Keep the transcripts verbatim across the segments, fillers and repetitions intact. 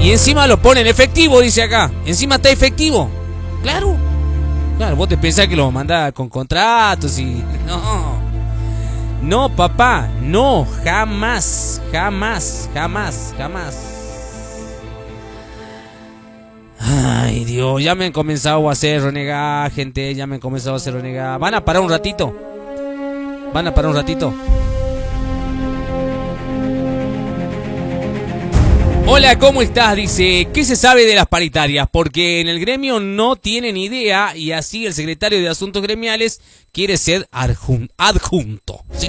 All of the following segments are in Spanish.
Y encima lo ponen efectivo, dice acá. Encima está efectivo. Claro. Claro, vos te pensás que lo mandás con contratos y... No. No, papá. No, jamás. Jamás, jamás, jamás. Ay, Dios, ya me han comenzado a hacer renegar, gente. Ya me han comenzado a hacer renegar. ¿Van a parar un ratito? ¿Van a parar un ratito? Hola, ¿cómo estás? Dice, ¿qué se sabe de las paritarias? Porque en el gremio no tienen idea y así el secretario de Asuntos Gremiales quiere ser adjun adjunto. ¿Sí?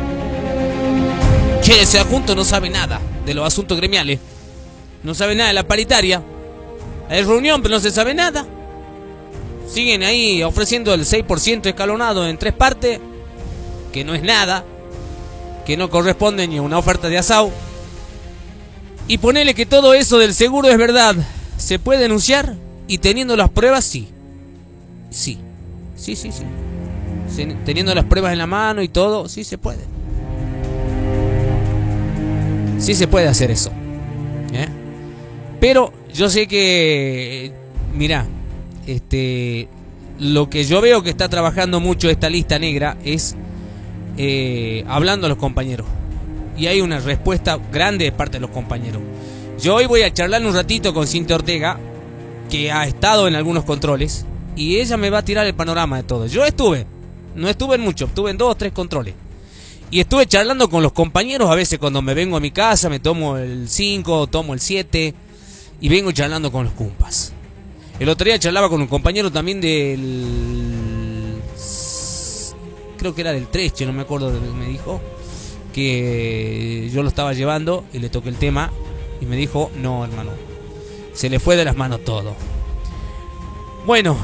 Quiere ser adjunto, no sabe nada de los asuntos gremiales. No sabe nada de la paritaria. Hay reunión, pero no se sabe nada. Siguen ahí ofreciendo el seis por ciento escalonado en tres partes, que no es nada, que no corresponde ni a una oferta de asado. Y ponele que todo eso del seguro es verdad. ¿Se puede denunciar? Y teniendo las pruebas, sí. Sí. Sí, sí, sí. Teniendo las pruebas en la mano y todo, sí se puede. Sí se puede hacer eso. ¿Eh? Pero yo sé que... Mirá, este... Lo que yo veo que está trabajando mucho esta lista negra es... Eh, hablando a los compañeros. Y hay una respuesta grande de parte de los compañeros. Yo hoy voy a charlar un ratito con Cintia Ortega, que ha estado en algunos controles, y ella me va a tirar el panorama de todo. Yo estuve, no estuve en mucho, estuve en dos o tres controles. Y estuve charlando con los compañeros, a veces cuando me vengo a mi casa, me tomo el cinco, tomo el siete, y vengo charlando con los compas. El otro día charlaba con un compañero también del... Creo que era del Treche, no me acuerdo de lo que me dijo. Que yo lo estaba llevando y le toqué el tema y me dijo, no, hermano, se le fue de las manos todo. Bueno,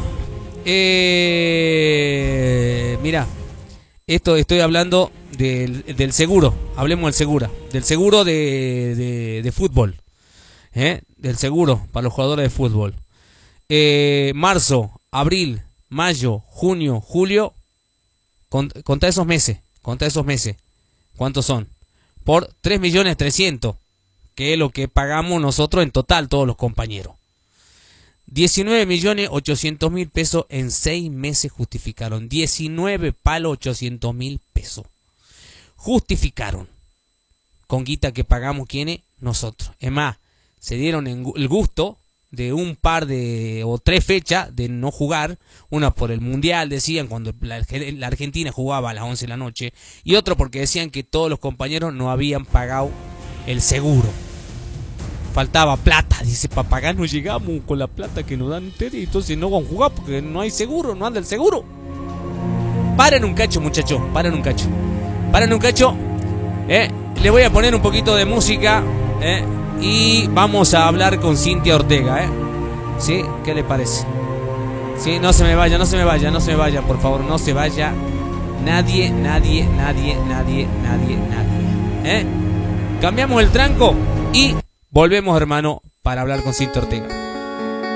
eh, mira, esto estoy hablando del, del seguro. Hablemos del seguro, del seguro de, de, de fútbol, ¿eh? Del seguro para los jugadores de fútbol. Eh, marzo, abril, mayo, junio, julio, cont, contá esos meses, contá esos meses. ¿Cuántos son? Por tres millones trescientos, que es lo que pagamos nosotros en total, todos los compañeros. diecinueve millones ochocientos mil pesos en seis meses justificaron. diecinueve palos ochocientos mil pesos. Justificaron. Con guita que pagamos, ¿quiénes? Nosotros. Es más, se dieron el gusto de un par de o tres fechas de no jugar, una por el mundial, decían, cuando la, la Argentina jugaba a las once de la noche, y otro porque decían que todos los compañeros no habían pagado el seguro, faltaba plata, dice, para pagar no llegamos con la plata que nos dan ustedes, entonces no van a jugar porque no hay seguro, no anda el seguro. Paren un cacho, muchachos, paren un cacho, paren un cacho, eh, le voy a poner un poquito de música, eh, y vamos a hablar con Cintia Ortega, ¿eh? ¿Sí? ¿Qué le parece? Sí, no se me vaya, no se me vaya, no se me vaya, por favor, no se vaya. Nadie, nadie, nadie, nadie, nadie, nadie. ¿Eh? Cambiamos el tranco y volvemos, hermano, para hablar con Cintia Ortega.